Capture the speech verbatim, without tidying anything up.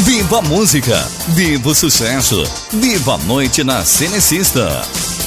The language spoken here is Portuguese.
Viva a música, viva o sucesso, viva a noite na Cenecista.